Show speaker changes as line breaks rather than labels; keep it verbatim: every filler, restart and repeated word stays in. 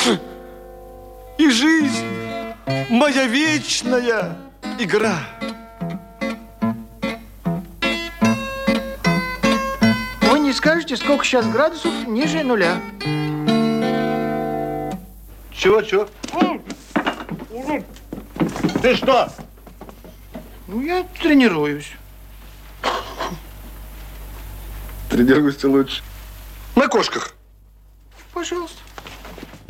И жизнь моя вечная игра.
Вы не скажете, сколько сейчас градусов ниже нуля?
Чего, чего? Ты что?
Ну, я тренируюсь.
Тренируйся лучше.
На кошках.
Пожалуйста.